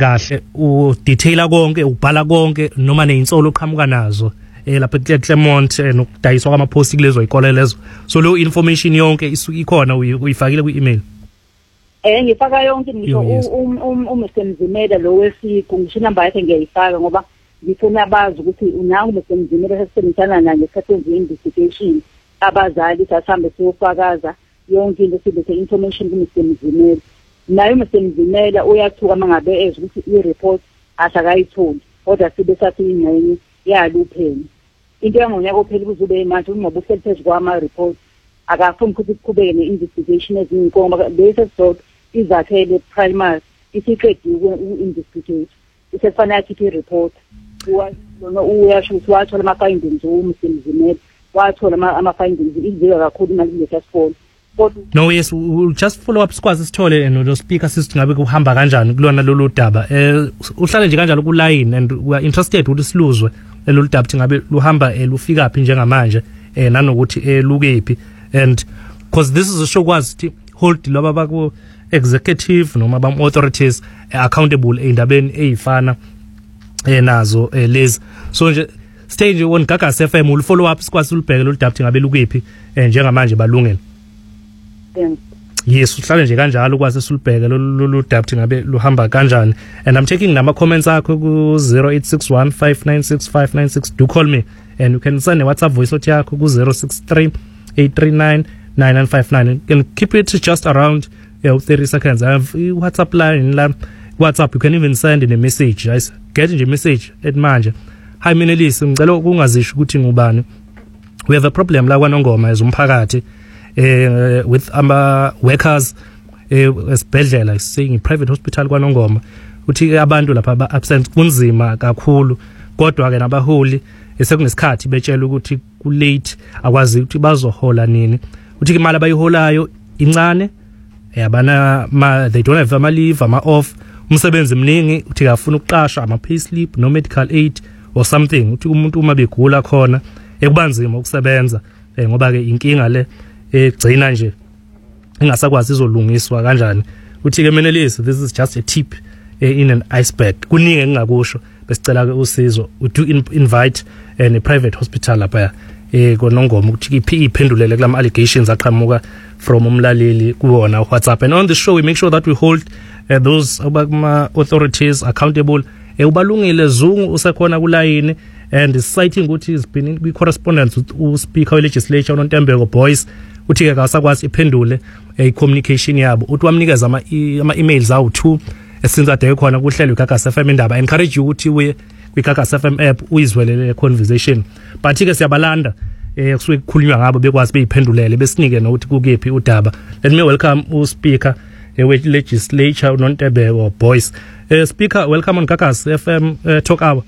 kahle udetaila konke ubhala konke noma neinsolo oqhamuka nazo lapha eClermont nokudayiswa kwamaphosti kulezo izikole lezo so lo information yonke ikhona uyifakile ku-email ngifaka yonke ngisho Mr Mzimela lo wesigu ngisho inamba yakhe ngiyayifaka ngoba ngifuna abazi ukuthi unangu Mr Mzimela sesebenzisana naye ngesikhathi investigation abazali sahambe siyofakaza yonke into silethe information ku Mr Mzimela naye Mr Mzimela uyathuka mangabe eze ukuthi i-report asakayitholi kodwa sibe sathi ingxenye yalupheni into yangonyaka ophela kuzube manje ungoba useliphezu kwama-report akafuni ukuthi kuqhubeke ne-investigation ezininkongo bese sodwa izakhele primary isiqediwe uku-investigate isekufanele akhiphe i-report uyasho ukuthi wathola ama-findings Mr Mzimela wathola ama-findings izika kakhulu nakulesa sikole. No, yes, we'll just follow up sikwazi sithole no speaker sithi ngabe kuhamba kanjani kulona lolu daba uhlale nje kanjalo ku line and we are interested ukuthi siluzwe lolu daba ukuthi ngabe luhamba lufika phi njengamanje nanokuthi lukephi and because this is a show kwazi hold laba baku executive noma bam authorities accountable endabeni ezifana nazo lezi so nje stay nje on Gagas FM will follow up sikwazi ulibheke lolu daba ukuthi ngabe lukephi njengamanje balungela. Yes, uhlale nje kanjalo kwaze sulibheke lolu daba ngabe luhamba kanjani and I'm taking nama comments akho ku 0861596596 do call me and you can send a WhatsApp voice note yakho ku 0638399959 you can keep it just around 30 seconds. I have WhatsApp line la WhatsApp you can even send in a message guys get in the message at manje hi Menelisi ngicela ukungazisho ukuthi ngubani we have a problem la kwaNongoma ezumphakathi with workers esibhedlela saying private hospital kwaNongoma uthi abantu lapha ba absent kunzima kakhulu kodwa ke nabaholi esekunesikhathi betshela ukuthi ku late akwazi ukuthi bazohola nini uthi imali abayiholayo incane yabana they don't have ama leave ama off umsebenzi mningi uthi afuna ukuqasha ama pay slip no medical aid or something uthi umuntu uma begula khona ekubanzima ukusebenza ngoba ke inkinga le egcina nje ingasakwazi izolungiswa kanjani uthi ke Menelisi this is just a tip in an iceberg kuningi engingakusho besicela ke usizo we do invite a private hospital lapha koNongoma ukuthi iphendulele kulama allegations aqhamuka from umlaleli kuwona WhatsApp and on the show we make sure that we hold those authorities accountable ubalungile Zungu usekhona kulayini and is citing ukuthi is been in correspondence with uSpeaker we-legislature uNontembeko Boyce uthi ke akasakwazi iphendule communication yabo uthi wamnikeza ama-emails awu2 since ade khona kuhlelwe Gagas FM indaba encourage you ukuthi uye kwiGagas FM app uyizwelele conversation but ke siyabalanda kusuke kukhulunywa ngabo bekwazi beyiphendulele besinike nokuthi kukephi udaba. Let me welcome uSpeaker we-legislature uNontembeko Boyce. Speaker, welcome on Gagas FM talk hour.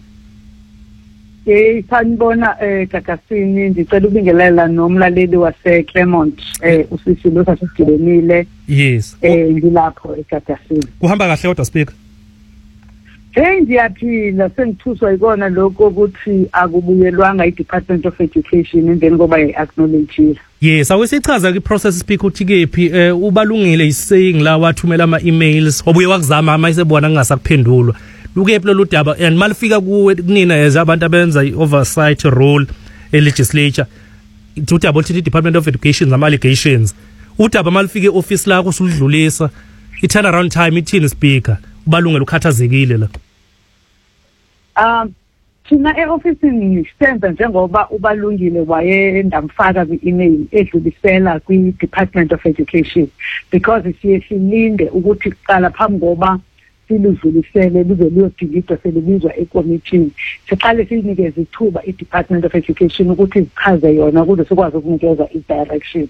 Sanibona Gagasini ngicela ubingelela nomlaleli waseClermont usisilo sasigibelile. Yes. Ngilapho eGagasini. Kuhamba kahle kodwa Speaker? Ngiyaphila sengithuswa ikona lokho ukuthi akubuyelwanga iDepartment of Education endeni ngoba iacknowledge. Yes, awusichaza ke process Speaker uthi kephi ubalungile isaying la wathumela ama-emails obuye wakuzama ama isebona kungasakuphendulwa. Lukephi lolu daba and malifika kuwe kunina as abantu abenza i-oversight role e-legislature uthi about Department of Education ama allegations udaba malifike office lakho usulidlulisa i-turnaround time ithini Speaker ubalungile ukhathazekile la thina e-ofisini senza njengoba ubalungile wayendamfaka kwi-email edlulisela kwi-Department of Education because siye silinde ukuthi kuqala phambi ngoba siludlulisele lize liyodilidwa selibizwa ekomithini siqale sinikeze ithuba i-Department of Education ukuthi ichaze yona ukuze sikwazi ukunikeza i-direction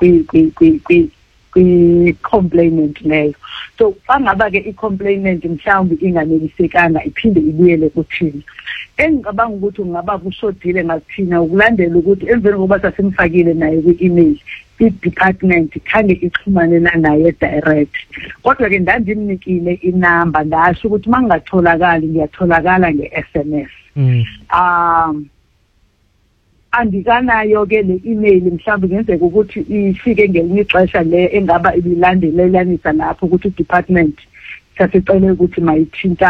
kwi-complainant leyo. So angaba ke i-complainant mhlawumbe inganelisekanga iphinde ibuyele kuthina. Engicabanga ukuthi ungaba kushodile ngathina ukulandela ukuthi emveni kokuba sasimfakile naye kwi-email i-department khange ixhumane naye direct kodwa ke ndandimnikile inamba ndasho ukuthi mangingatholakali ngiyatholakala nge-SMS. Andikanayo ke le email mhlawumbe ngenzeka ukuthi ifike ngelinye ixesha le engaba ibilandelelanisa lapho ukuthi i-department sasicela ukuthi mayithinta